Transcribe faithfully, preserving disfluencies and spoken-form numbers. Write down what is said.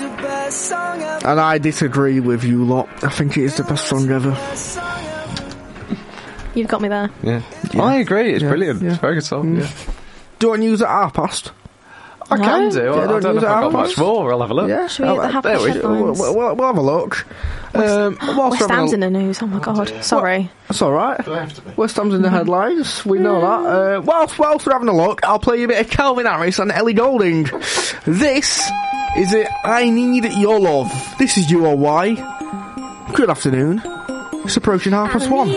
And I disagree with you lot. I think it is the best song ever. You've got me there. Yeah, Yeah. I agree. It's Yeah. brilliant. Yeah. It's a very good song. Mm. Yeah. Do you want to use it at half past? I No. can do. Yeah, I don't don't know use if it I've got out much first. more. I'll have a look. Yeah. Should we get the half there past we go. We'll, headlines? we'll, we'll have a look. Um, whilst West we're having Ham's a- in the news. Oh my god. Sorry. That's alright. Do I have to be? West Ham's in the headlines. We know that. Uh, whilst, whilst we're having a look, I'll play you a bit of Calvin Harris and Ellie Goulding. This is it. I Need Your Love. This is U O Y. Good afternoon. It's approaching half past one.